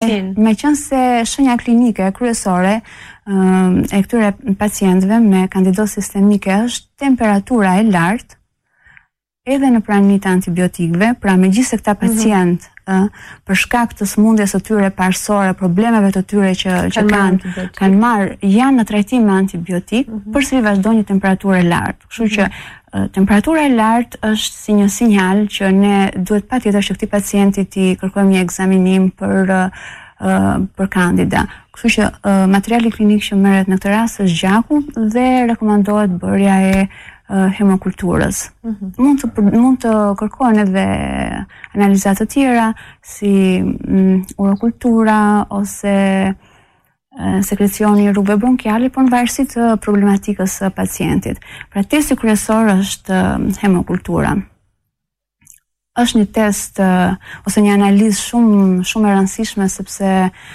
Meqense shenja klinike kryesore e këtyre pacientëve me kandidozë sistemike është temperatura e lartë, edhe në pranimi të antibiotikëve, pra megjithëse këta pacientë për shkak të sëmundjes së tyre parsorë, problemeve të tyre që kanë marrë, janë në trajtim me antibiotik, përsëri vazhdon një temperaturë e lartë. Kështu që temperatura e lartë është si një sinjal që ne duhet patjetër që këtij pacienti t'i kërkojmë një ekzaminim për kandida. Kështu që materiali klinik që merret në këtë rast është gjaku dhe rekomandohet bërja e hemokulturës. Mund të kërkohen edhe analiza të tjera si urokultura ose sekrecioni i rrugëve bronkiale, por në varësi të problematikës së pacientit. Pra testi kryesor është hemokultura. Është një test ose një analizë shumë e rëndësishme sepse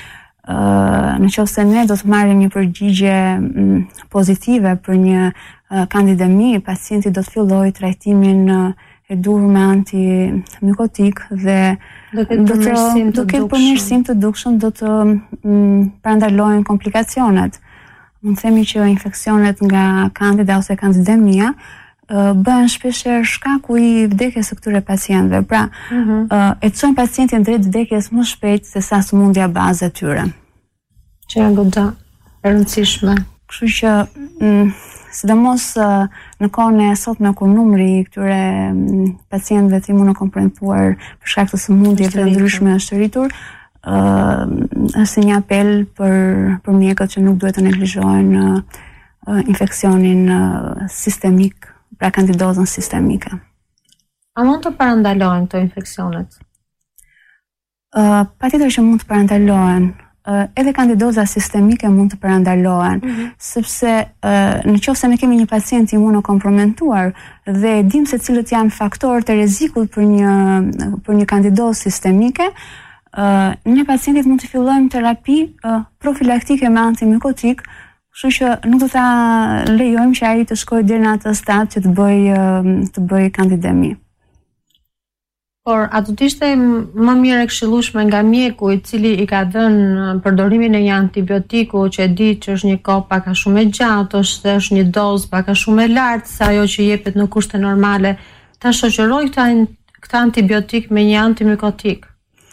në qoftë se ne do të marrim një përgjigje pozitive për një kandidemi, pacienti do të fillojë trajtimin e durë me antimikotik dhe do ketë përmirësim të dukshëm, do të parandalohen komplikacionet. Mund të themi që infeksionet nga kandida ose kandidemia bëhen shpeshherë shkaku i vdekjes së këtyre pacientëve. Pra, e çojnë pacientin drejt vdekjes më shpejt se sa sëmundja bazë e tyre. Që janë goxha e rëndësishme. Kështu që sidomos në kohën e sotme kur numri i këtyre pacientëve të imunokompromituar për shkak të sëmundjeve të ndryshme është rritur, është një apel për mjekët që nuk duhet të neglizhojnë infeksionin sistemik, pra kandidozën sistemike. A mund të parandalohen këto infeksionet? Patjetër që mund të parandalohen. Edhe kandidoza sistemike mund të parandalohen, sepse në qoftë se ne kemi një pacient imunokompromituar dhe dim se cilët janë faktorët e rrezikut për një kandidozë sistemike, ne pacientit mund të fillojmë terapi profilaktike me antimikotik, kështu që nuk do ta lejojmë që ai të shkojë deri në atë stad që të bëj kandidemi. Por a do të ishte më mirë e këshillueshme nga mjeku i cili i ka dhënë përdorimin e një antibiotiku që e di që është një kohë pak a shumë e gjatë ose është një dozë pak a shumë e lartë sa ajo që jepet në kushte normale, ta shoqëroj këtë antibiotik me një antimikotik?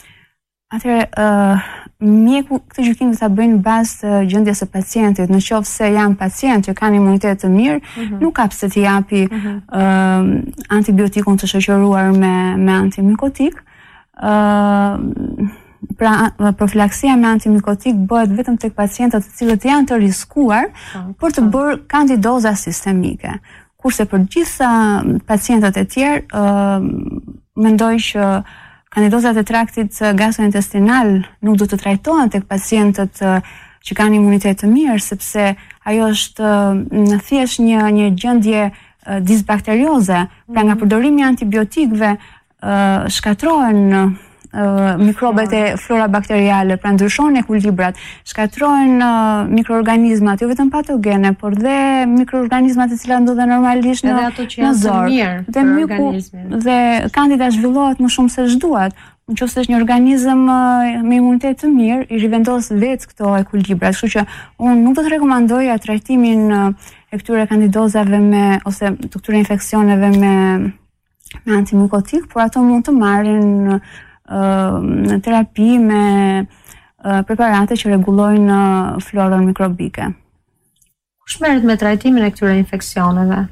Atëherë, mjeku këtë gjykim do ta bëjnë në bazë të gjendjes së pacientit. Në qoftë se janë pacient që kanë imunitet të mirë, nuk ka pse t'i japi antibiotikun të shoqëruar me antimikotik. Pra profilaksia me antimikotik bëhet vetëm tek pacientët të cilët janë të riskuar për të bërë kandidoza sistemike. Kurse për gjitha pacientët e tjerë, mendoj që kandidozat e traktit gastrointestinal nuk do të trajtohen tek pacientët që kanë imunitet të mirë, sepse ajo është në thjesht një gjendje disbakterioze. Pra nga përdorimi i antibiotikëve shkatrohen mikrobet e flora bakteriale, pra ndryshon ekuilibrat, shkatrohen mikroorganizmat, jo vetëm patogene, por dhe mikroorganizmat të cilat ndodhen normalisht në zor. Dhe myku dhe kandida zhvillohet më shumë se ç'duhet. Nëse është një organizëm me imunitet të mirë, i rivendos vetë këto ekuilibrat. Kështu që unë nuk do të rekomandoja trajtimin e këtyre kandidozave ose të këtyre infeksioneve me antimikotik, por ato mund të marrin në terapi me preparate që rregullojnë florën mikrobike. Kush merret me trajtimin e këtyre infeksioneve?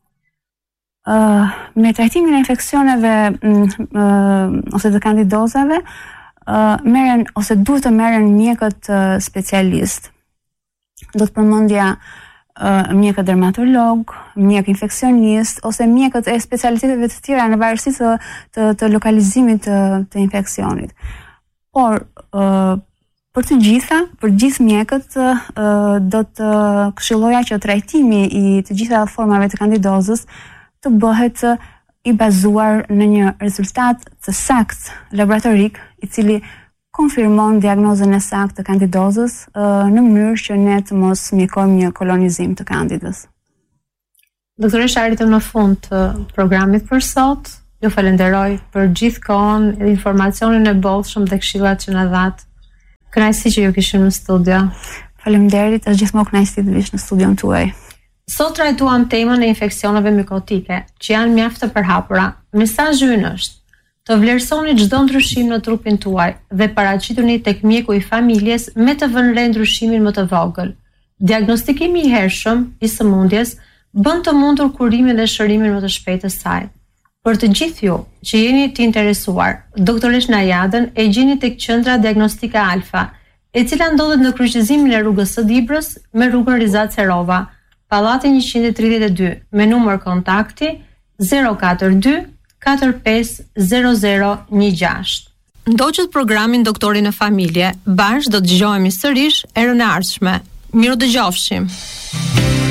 Me trajtimin e infeksioneve ose të kandidozave merren ose duhet të merren mjekët specialist. Do të përmendja mjekët dermatolog, mjek infeksionist ose mjekët e specialiteteve të tjera në varësi të lokalizimit të infeksionit. Por për gjithë mjekët do të këshilloja që trajtimi i të gjitha formave të kandidozës të bëhet i bazuar në një rezultat të saktë laboratorik, i cili konfirmon diagnozën e saktë të kandidozës në mënyrë që ne të mos mjekojmë një kolonizim të kandidës. Doktoresha, arritëm në fund të programit për sot. Ju falenderoj për gjithë kohën, informacionin e bollshëm dhe këshillat që na dhat. Kënaqësi që ju kishim në studio. Faleminderit, është gjithmonë kënaqësi të vish në studion tuaj. Sot trajtuam temën e infeksioneve mikotike, që janë mjaft të përhapura. Mesazhi ynë është: të vlerësoni çdo ndryshim në trupin tuaj dhe paraqituni tek mjeku i familjes me të vënë re ndryshimin më të vogël. Diagnostikimi i hershëm i sëmundjes bën të mundur kurimin dhe shërimin më të shpejtë të saj. Për të gjithë ju që jeni të interesuar, doktoresh Najadën e gjeni tek qendra diagnostika Alfa, e cila ndodhet në kryqëzimin e rrugës së Dibrës me rrugën Rizat Serova, Pallati 132, me numër kontakti 042 45 0016. Ndoqët programin Doktori në Familje, bashkë do të dëgjohemi sërish erën e ardhshme. Miru dëgjofshim.